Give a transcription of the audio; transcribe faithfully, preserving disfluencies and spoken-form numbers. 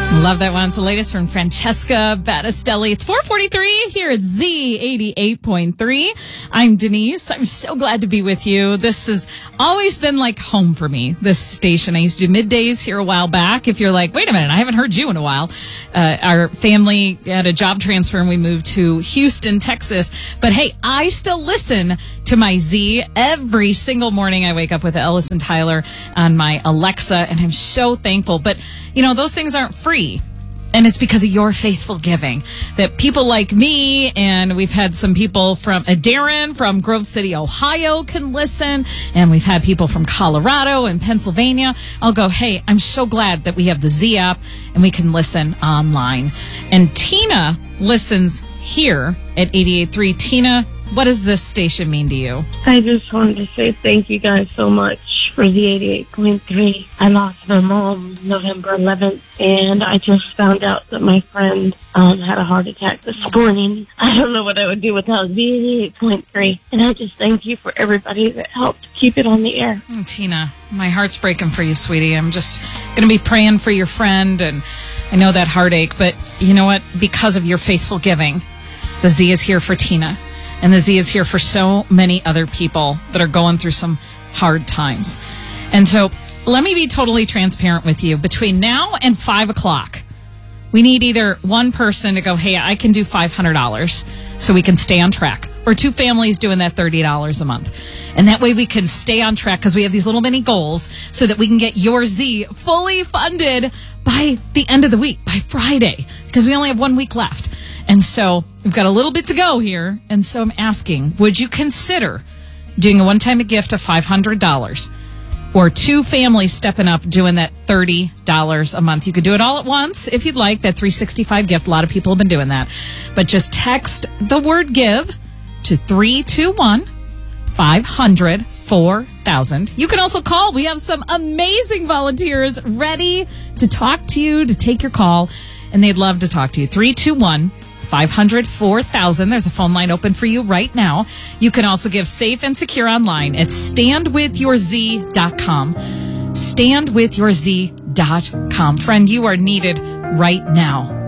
Love that one. It's the latest from Francesca Battistelli. It's four forty-three here at Z eighty-eight point three. I'm Denise. I'm so glad to be with you. This has always been like home for me, this station. I used to do middays here a while back. If you're like, wait a minute, I haven't heard you in a while. Uh, our family had a job transfer and we moved to Houston, Texas. But hey, I still listen to my Z every single morning. I wake up with Ellis and Tyler on my Alexa, and I'm so thankful. But, you know, those things aren't free. And it's because of your faithful giving that people like me, and we've had some people from uh, Darren from Grove City, Ohio can listen. And we've had people from Colorado and Pennsylvania. I'll go, hey, I'm so glad that we have the Z app and we can listen online. And Tina listens here at eighty-eight point three. Tina, what does this station mean to you? I just wanted to say thank you guys so much for the eighty-eight point three. I lost my mom November eleventh, and I just found out that my friend um, had a heart attack this morning. I don't know what I would do without the eighty-eight point three, and I just thank you for everybody that helped keep it on the air. Oh, Tina, my heart's breaking for you, sweetie. I'm just going to be praying for your friend, and I know that heartache, but you know what? Because of your faithful giving, the Z is here for Tina, and the Z is here for so many other people that are going through some hard times. And so let me be totally transparent with you. Between now and five o'clock, we need either one person to go, hey, I can do five hundred dollars so we can stay on track, or two families doing that thirty dollars a month. And that way we can stay on track because we have these little mini goals so that we can get your Z fully funded by the end of the week, by Friday, because we only have one week left. And so we've got a little bit to go here. And so I'm asking, would you consider doing a one-time gift of five hundred dollars, or two families stepping up doing that thirty dollars a month? You could do it all at once if you'd like, that three sixty-five gift. A lot of people have been doing that. But just text the word give to three two one, five hundred, four thousand. You can also call. We have some amazing volunteers ready to talk to you, to take your call, and they'd love to talk to you. three two one, five hundred, four thousand. There's a phone line open for you right now. You can also give safe and secure online at stand with your z dot com. stand with your z dot com. Friend, you are needed right now.